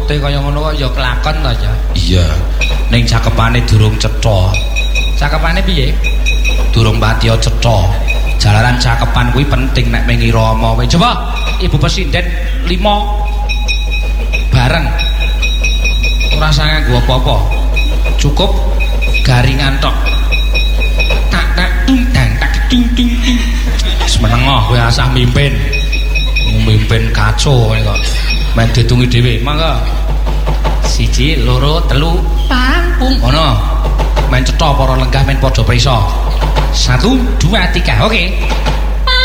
urute kaya ngono kok ya kelakon to ya. Iya. Ning cakepane durung cetha. Cakepane piye? Durung patiya cetha. Jalaran cakepan kuwi penting nek mengira ama. Coba Ibu Presiden 5 bareng. Ora usah nganggo apa-apa. Cukup garingan tok. Tak tak tung dang tak tung tung tung. Semenengah kowe asah mimpin. Mimpin kaco kok. Men ditungi dhewe. Mangga. 1 2 3 pangpung. Ngono. Men cetha para lenggah men padha prisa. 1 2 3. Oke.